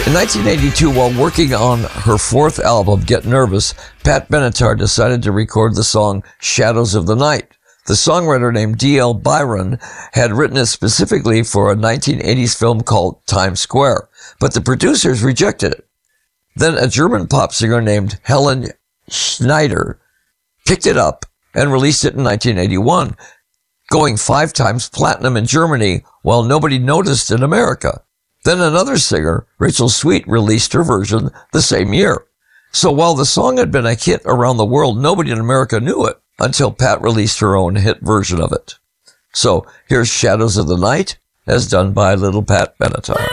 In 1982, while working on her fourth album, Get Nervous, Pat Benatar decided to record the song Shadows of the Night. The songwriter named D.L. Byron had written it specifically for a 1980s film called Times Square, but the producers rejected it. Then a German pop singer named Helen Schneider picked it up and released it in 1981, going 5 times platinum in Germany while nobody noticed in America. Then another singer, Rachel Sweet, released her version the same year. So while the song had been a hit around the world, nobody in America knew it until Pat released her own hit version of it. So here's Shadows of the Night, as done by little Pat Benatar.